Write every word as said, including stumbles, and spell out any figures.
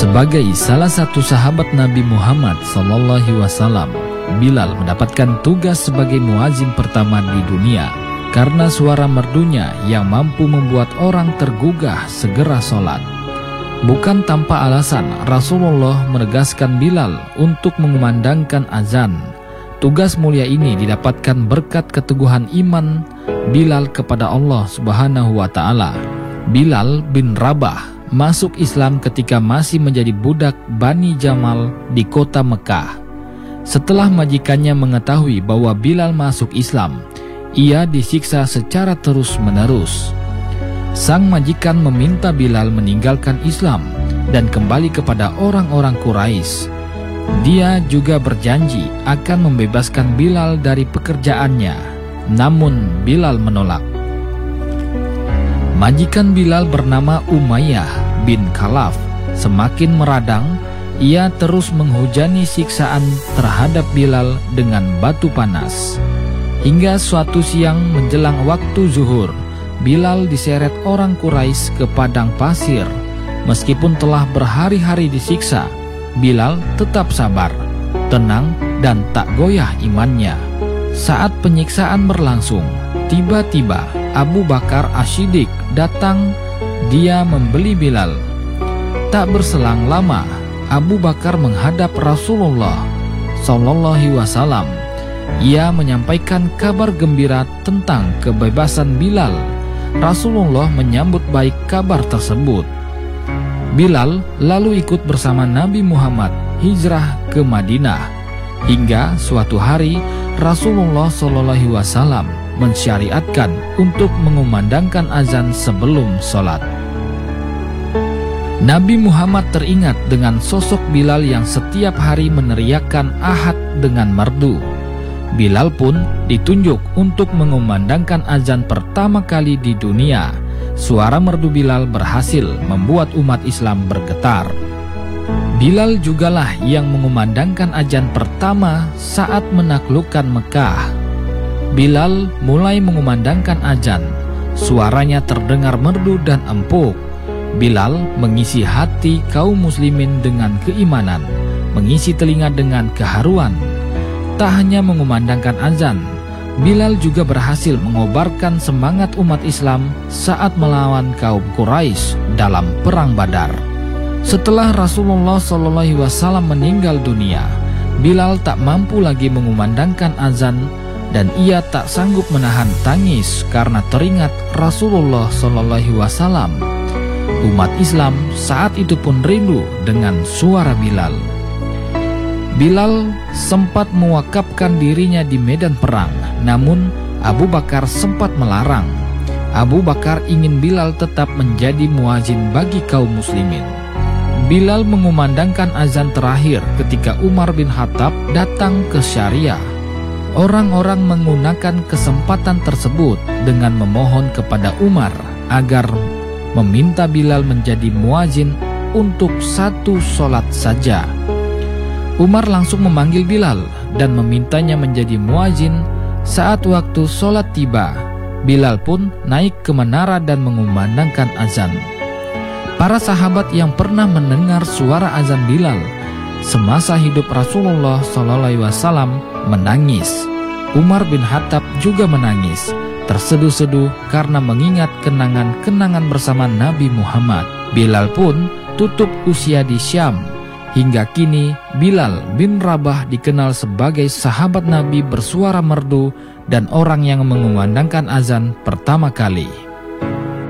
Sebagai salah satu sahabat Nabi Muhammad sallallahu alaihi wasallam, Bilal mendapatkan tugas sebagai muazin pertama di dunia karena suara merdunya yang mampu membuat orang tergugah segera sholat. Bukan tanpa alasan Rasulullah menegaskan Bilal untuk mengumandangkan azan. Tugas mulia ini didapatkan berkat keteguhan iman Bilal kepada Allah Subhanahu wa taala. Bilal bin Rabah masuk Islam ketika masih menjadi budak Bani Jamal di kota Mekah. Setelah majikannya mengetahui bahwa Bilal masuk Islam, ia disiksa secara terus-menerus. Sang majikan meminta Bilal meninggalkan Islam dan kembali kepada orang-orang Quraisy. Dia juga berjanji akan membebaskan Bilal dari pekerjaannya, namun Bilal menolak. Majikan Bilal bernama Umayyah bin Khalaf semakin meradang. Ia terus menghujani siksaan terhadap Bilal dengan batu panas. Hingga suatu siang menjelang waktu zuhur, Bilal diseret orang Quraisy ke padang pasir. Meskipun telah berhari-hari disiksa, Bilal tetap sabar, tenang, dan tak goyah imannya. Saat penyiksaan berlangsung, tiba-tiba Abu Bakar As-Siddiq datang. Dia membeli Bilal. Tak berselang lama, Abu Bakar menghadap Rasulullah sallallahu alaihi wasallam. Ia menyampaikan kabar gembira tentang kebebasan Bilal. Rasulullah menyambut baik kabar tersebut. Bilal lalu ikut bersama Nabi Muhammad hijrah ke Madinah. Hingga suatu hari Rasulullah sallallahu alaihi wasallam mensyariatkan untuk mengumandangkan azan sebelum sholat. Nabi Muhammad teringat dengan sosok Bilal yang setiap hari meneriakkan ahad dengan merdu. Bilal pun ditunjuk untuk mengumandangkan azan pertama kali di dunia. Suara merdu Bilal berhasil membuat umat Islam bergetar. Bilal jugalah yang mengumandangkan azan pertama saat menaklukkan Mekah. Bilal mulai mengumandangkan azan. Suaranya terdengar merdu dan empuk. Bilal mengisi hati kaum muslimin dengan keimanan, mengisi telinga dengan keharuan. Tak hanya mengumandangkan azan, Bilal juga berhasil mengobarkan semangat umat Islam saat melawan kaum Quraisy dalam Perang Badar. Setelah Rasulullah sallallahu alaihi wasallam meninggal dunia, Bilal tak mampu lagi mengumandangkan azan dan ia tak sanggup menahan tangis karena teringat Rasulullah sallallahu alaihi wasallam. Umat Islam saat itu pun rindu dengan suara Bilal. Bilal sempat mewakafkan dirinya di medan perang, namun Abu Bakar sempat melarang. Abu Bakar ingin Bilal tetap menjadi muazin bagi kaum muslimin. Bilal mengumandangkan azan terakhir ketika Umar bin Khattab datang ke Syariah. Orang-orang menggunakan kesempatan tersebut dengan memohon kepada Umar agar meminta Bilal menjadi muazin untuk satu sholat saja. Umar langsung memanggil Bilal dan memintanya menjadi muazin. Saat waktu sholat tiba, Bilal pun naik ke menara dan mengumandangkan azan. Para sahabat yang pernah mendengar suara azan Bilal semasa hidup Rasulullah sallallahu alaihi wasallam menangis. Umar bin Khattab juga menangis, terseduh-seduh karena mengingat kenangan-kenangan bersama Nabi Muhammad. Bilal pun tutup usia di Syam. Hingga kini Bilal bin Rabah dikenal sebagai sahabat Nabi bersuara merdu dan orang yang mengumandangkan azan pertama kali.